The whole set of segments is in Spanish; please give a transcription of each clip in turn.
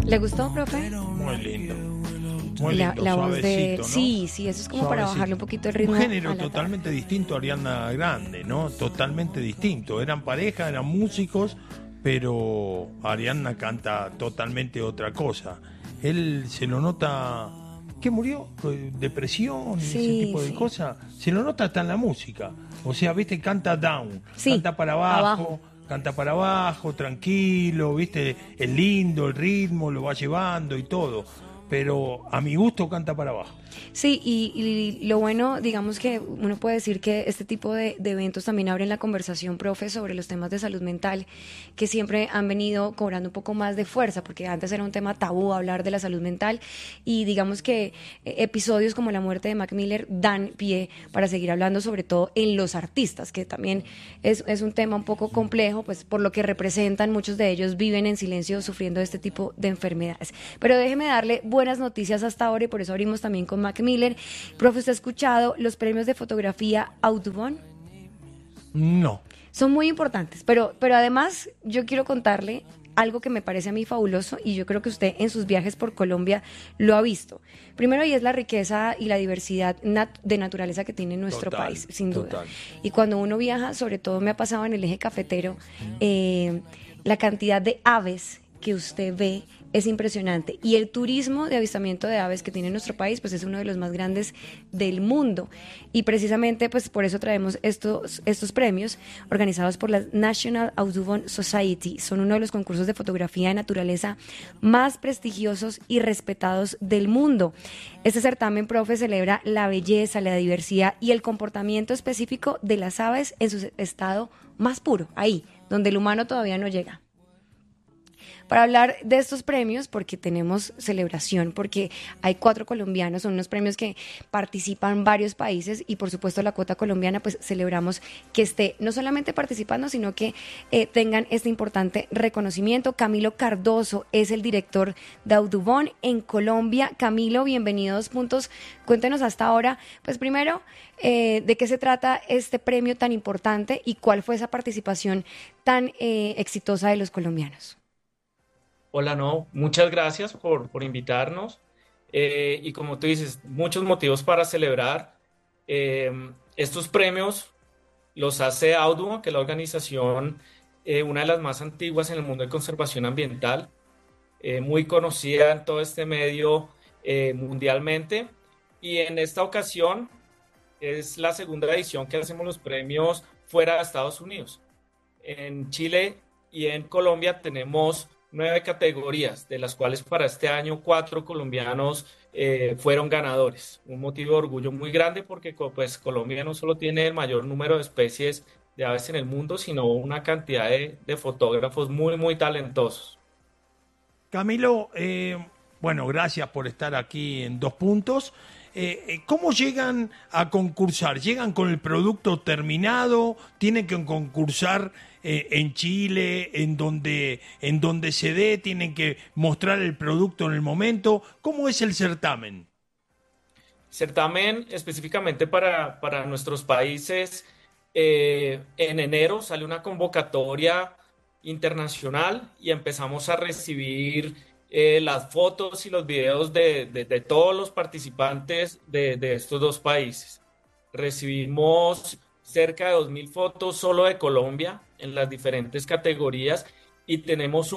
¿Le gustó, profe? Muy lindo. Muy lindo, La voz de... suavecito, ¿no? Sí, eso es como para Suavecito. bajarle un poquito el ritmo. Un género a la totalmente tarde. distinto a Ariana Grande, ¿no? Totalmente distinto. Eran pareja, eran músicos, pero Ariana canta totalmente otra cosa. Él se lo nota que murió, depresión y ese Sí, tipo de sí. cosas. Se lo nota hasta en la música. O sea, viste, canta down, Sí, canta para abajo. canta para abajo, tranquilo, viste, es lindo, el ritmo lo va llevando y todo. Pero a mi gusto canta para abajo. Sí, y lo bueno, digamos que uno puede decir que este tipo de eventos también abren la conversación, profe, sobre los temas de salud mental, que siempre han venido cobrando un poco más de fuerza, porque antes era un tema tabú hablar de la salud mental, y digamos que episodios como la muerte de Mac Miller dan pie para seguir hablando, sobre todo en los artistas, que también es un tema un poco complejo, pues por lo que representan, muchos de ellos viven en silencio sufriendo de este tipo de enfermedades. Pero déjeme darle buenas noticias hasta ahora y por eso abrimos también con Mac Miller. Profe, ¿usted ha escuchado los premios de fotografía Audubon? No. Son muy importantes, pero además yo quiero contarle algo que me parece a mí fabuloso y yo creo que usted en sus viajes por Colombia lo ha visto. Primero, y es la riqueza y la diversidad de naturaleza que tiene nuestro Total, país, sin duda. total. Y cuando uno viaja, sobre todo me ha pasado en el eje cafetero, la cantidad de aves que usted ve es impresionante. Y el turismo de avistamiento de aves que tiene nuestro país, pues es uno de los más grandes del mundo. Y precisamente, pues por eso traemos estos premios organizados por la National Audubon Society. Son uno de los concursos de fotografía de naturaleza más prestigiosos y respetados del mundo. Este certamen, profe, celebra la belleza, la diversidad y el comportamiento específico de las aves en su estado más puro, ahí, donde el humano todavía no llega. Para hablar de estos premios, porque tenemos celebración, porque hay 4 colombianos, son unos premios que participan varios países y por supuesto la cuota colombiana, pues celebramos que esté no solamente participando, sino que tengan este importante reconocimiento. Camilo Cardoso es el director de Audubon en Colombia. Camilo, bienvenido a Dos Puntos. Cuéntenos hasta ahora, pues primero, de qué se trata este premio tan importante y cuál fue esa participación tan exitosa de los colombianos. Hola, no, muchas gracias por invitarnos. Y como tú dices, muchos motivos para celebrar. Eh, Estos premios los hace Audubon, que es la organización, una de las más antiguas en el mundo de conservación ambiental, muy conocida en todo este medio mundialmente. Y en esta ocasión es la segunda edición que hacemos los premios fuera de Estados Unidos. En Chile y en Colombia tenemos 9 categorías, de las cuales para este año 4 colombianos fueron ganadores. Un motivo de orgullo muy grande porque pues, Colombia no solo tiene el mayor número de especies de aves en el mundo, sino una cantidad de fotógrafos muy, muy talentosos. Camilo, bueno, gracias por estar aquí en Dos Puntos. ¿Cómo llegan a concursar? ¿Llegan con el producto terminado? ¿Tienen que concursar en Chile, en donde se dé? ¿Tienen que mostrar el producto en el momento? ¿Cómo es el certamen? Certamen específicamente para nuestros países, en enero sale una convocatoria internacional y empezamos a recibir las fotos y los videos de todos los participantes de estos dos países. Recibimos cerca de 2.000 fotos solo de Colombia en las diferentes categorías y tenemos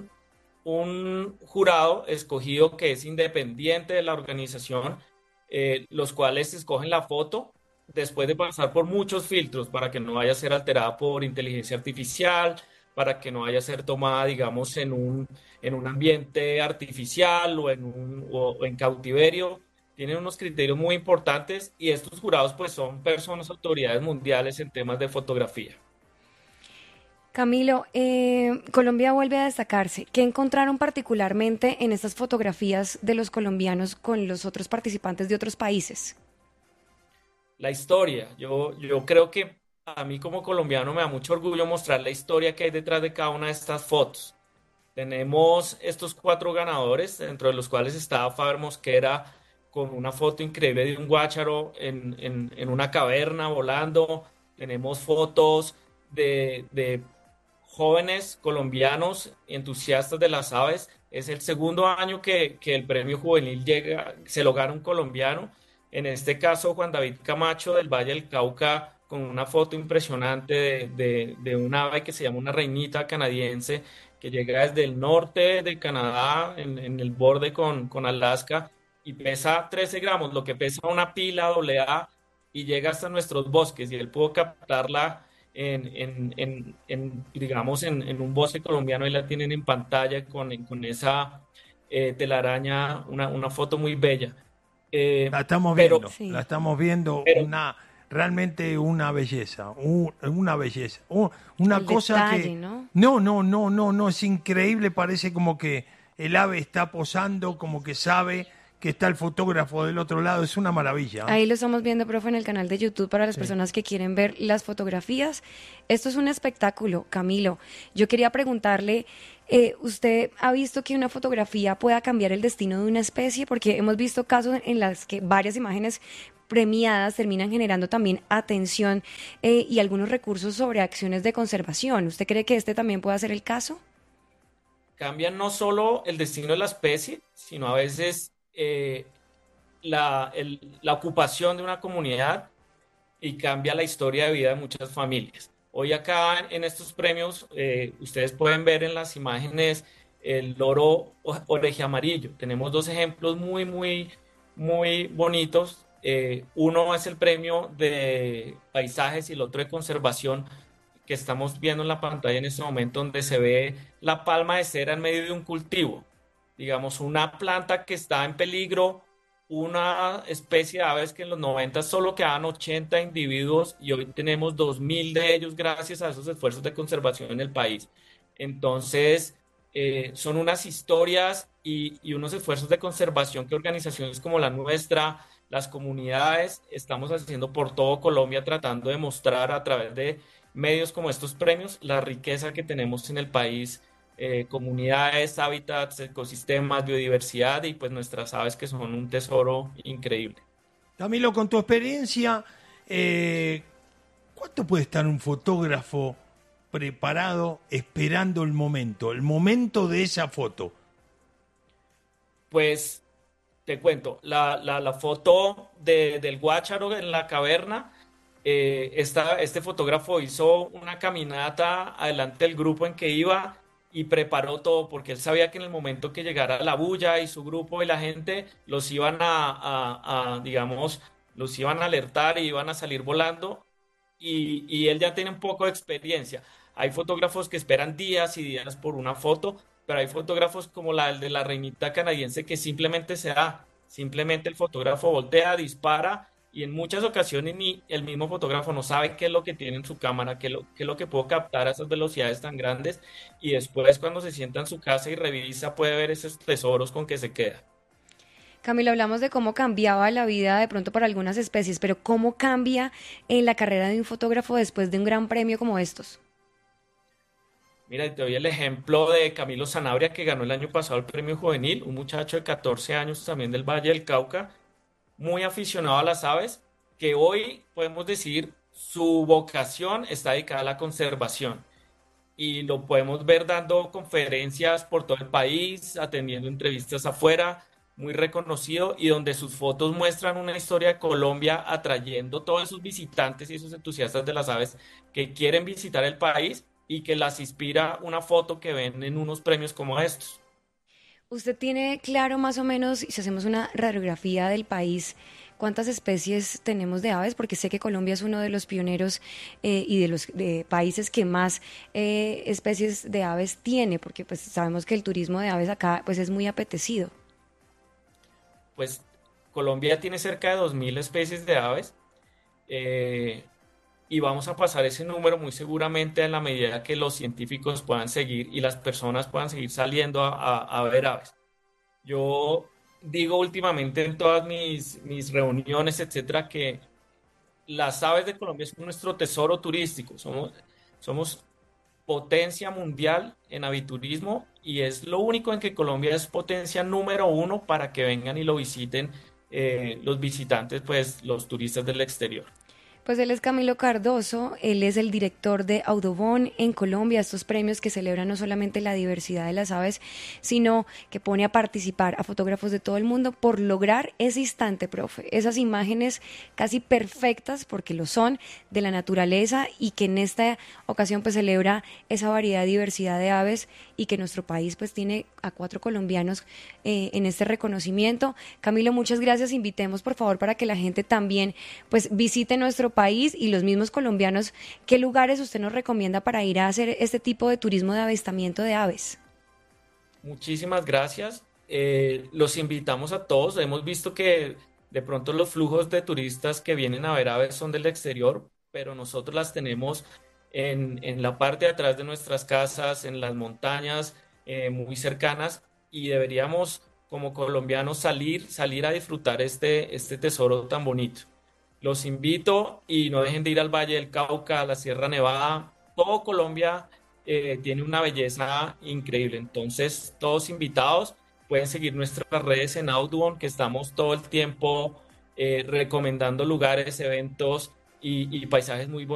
un jurado escogido que es independiente de la organización, los cuales escogen la foto después de pasar por muchos filtros para que no vaya a ser alterada por inteligencia artificial, para que no vaya a ser tomada, digamos, en un ambiente artificial o en cautiverio. Tienen unos criterios muy importantes y estos jurados pues son personas, autoridades mundiales en temas de fotografía. Camilo, Colombia vuelve a destacarse. ¿Qué encontraron particularmente en estas fotografías de los colombianos con los otros participantes de otros países? La historia. Yo creo que a mí como colombiano me da mucho orgullo mostrar la historia que hay detrás de cada una de estas fotos. Tenemos estos 4 ganadores, dentro de los cuales estaba Faber Mosquera con una foto increíble de un guácharo en una caverna volando. Tenemos fotos de jóvenes colombianos entusiastas de las aves Es el segundo año que el premio juvenil llega, se lo gana un colombiano. En este caso, Juan David Camacho del Valle del Cauca, con una foto impresionante de un ave que se llama una reinita canadiense, que llega desde el norte de Canadá, en el borde con Alaska, y pesa 13 gramos, lo que pesa una pila AA, y llega hasta nuestros bosques, y él pudo captarla digamos, en un bosque colombiano, y la tienen en pantalla con esa telaraña, una foto muy bella. La estamos Pero, viendo, Sí. la estamos viendo, pero realmente una belleza, una belleza, una El cosa detalle, que ¿no? no, es increíble, parece como que el ave está posando, como que sabe que está el fotógrafo del otro lado, es una maravilla. Ahí lo estamos viendo, profe, en el canal de YouTube para las Sí. personas que quieren ver las fotografías. Esto es un espectáculo, Camilo. Yo quería preguntarle, ¿usted ha visto que una fotografía pueda cambiar el destino de una especie? Porque hemos visto casos en las que varias imágenes premiadas terminan generando también atención y algunos recursos sobre acciones de conservación. ¿Usted cree que este también pueda ser el caso? cambian no solo el destino de la especie, sino a veces la ocupación de una comunidad, y cambia la historia de vida de muchas familias. Hoy acá en estos premios, ustedes pueden ver en las imágenes el loro orejeamarillo. Tenemos dos ejemplos muy bonitos. Uno es el premio de paisajes y el otro de conservación, que estamos viendo en la pantalla en este momento, donde se ve la palma de cera en medio de un cultivo. Digamos, una planta que está en peligro, una especie de aves que en los 90 solo quedaban 80 individuos, y hoy tenemos 2.000 de ellos gracias a esos esfuerzos de conservación en el país. Entonces, son unas historias y unos esfuerzos de conservación que organizaciones como la nuestra, las comunidades, estamos haciendo por todo Colombia, tratando de mostrar a través de medios como estos premios la riqueza que tenemos en el país, comunidades, hábitats, ecosistemas, biodiversidad, y pues nuestras aves, que son un tesoro increíble. Camilo, con tu experiencia, ¿cuánto puede estar un fotógrafo preparado esperando el momento de esa foto? Pues te cuento, la foto del guácharo en la caverna, este fotógrafo hizo una caminata adelante del grupo en que iba y preparó todo, porque él sabía que en el momento que llegara la bulla y su grupo y la gente, los iban digamos, los iban a alertar y iban a salir volando, y él ya tiene un poco de experiencia. Hay fotógrafos que esperan días y días por una foto, pero hay fotógrafos como el de la reinita canadiense, que simplemente se da, simplemente el fotógrafo voltea, dispara, y en muchas ocasiones ni el mismo fotógrafo no sabe qué es lo que tiene en su cámara, qué es lo que puedo captar a esas velocidades tan grandes, y después, cuando se sienta en su casa y revisa, puede ver esos tesoros con que se queda. Camilo, hablamos de cómo cambiaba la vida de pronto para algunas especies, pero ¿cómo cambia en la carrera de un fotógrafo después de un gran premio como estos? Mira, y te doy el ejemplo de Camilo Sanabria, que ganó el año pasado el premio juvenil, un muchacho de 14 años también del Valle del Cauca, muy aficionado a las aves, que hoy podemos decir su vocación está dedicada a la conservación, y lo podemos ver dando conferencias por todo el país, atendiendo entrevistas afuera, muy reconocido, y donde sus fotos muestran una historia de Colombia, atrayendo todos esos visitantes y esos entusiastas de las aves que quieren visitar el país, y que las inspira una foto que ven en unos premios como estos. ¿Usted tiene claro más o menos, si hacemos una radiografía del país, cuántas especies tenemos de aves? Porque sé que Colombia es uno de los pioneros y de los países que más especies de aves tiene, porque pues sabemos que el turismo de aves acá pues es muy apetecido. Pues Colombia tiene cerca de 2.000 especies de aves, eh, y vamos a pasar ese número muy seguramente, en la medida que los científicos puedan seguir y las personas puedan seguir saliendo a ver aves. Yo digo últimamente en todas mis reuniones, etcétera, que las aves de Colombia son nuestro tesoro turístico. Somos potencia mundial en aviturismo, y es lo único en que Colombia es potencia número uno para que vengan y lo visiten los visitantes, pues los turistas del exterior. Pues él es Camilo Cardoso, él es el director de Audubon en Colombia, estos premios que celebran no solamente la diversidad de las aves, sino que pone a participar a fotógrafos de todo el mundo por lograr ese instante, profe, esas imágenes casi perfectas, porque lo son, de la naturaleza y que en esta ocasión pues celebra esa variedad y diversidad de aves y que nuestro país pues tiene a 4 colombianos en este reconocimiento. Camilo, muchas gracias, invitemos por favor para que la gente también pues visite nuestro país y los mismos colombianos, ¿qué lugares usted nos recomienda para ir a hacer este tipo de turismo de avistamiento de aves? Muchísimas gracias. Los invitamos a todos. Hemos visto que de pronto los flujos de turistas que vienen a ver aves son del exterior, pero nosotros las tenemos en la parte de atrás de nuestras casas, en las montañas, muy cercanas, y deberíamos como colombianos salir a disfrutar este tesoro tan bonito. Los invito y no dejen de ir al Valle del Cauca, a la Sierra Nevada. Todo Colombia tiene una belleza increíble. Entonces, todos invitados, pueden seguir nuestras redes en Audubon, que estamos todo el tiempo recomendando lugares, eventos y paisajes muy bonitos.